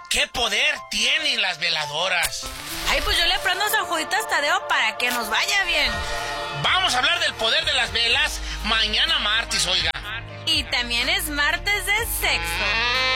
¿Qué poder tienen las veladoras? Ay, pues yo le prendo San Juditas Tadeo para que nos vaya bien. Vamos a hablar del poder de las velas mañana martes, oiga. Y también es martes de sexo.